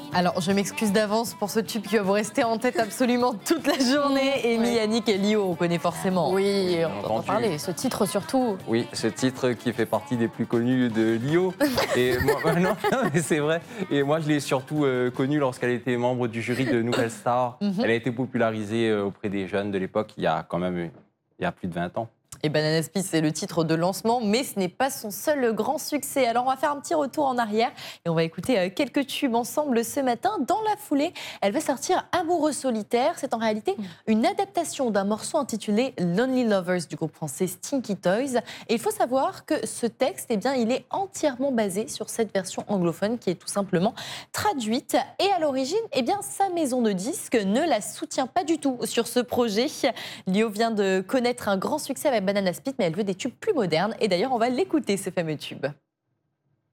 Alors, je m'excuse d'avance pour ce tube qui va vous rester en tête absolument toute la journée. Amy, Yannick et Lio, on connaît forcément. Oui, on entend entendu. parler. Ce titre surtout. Oui, ce titre qui fait partie des plus connus de Lio. Et moi, non, mais c'est vrai. Et moi, je l'ai surtout connue lorsqu'elle était membre du jury de Nouvelle Star. Elle a été popularisée auprès des jeunes de l'époque il y a plus de 20 ans. Et Banana Split, c'est le titre de lancement, mais ce n'est pas son seul grand succès. Alors, on va faire un petit retour en arrière et on va écouter quelques tubes ensemble ce matin. Dans la foulée, elle va sortir Amoureux solitaire. C'est en réalité une adaptation d'un morceau intitulé Lonely Lovers du groupe français Stinky Toys. Et il faut savoir que ce texte, eh bien, il est entièrement basé sur cette version anglophone qui est tout simplement traduite. Et à l'origine, eh bien, sa maison de disques ne la soutient pas du tout sur ce projet. Lio vient de connaître un grand succès avec Banana Split, mais elle veut des tubes plus modernes. Et d'ailleurs, on va l'écouter, ce fameux tube.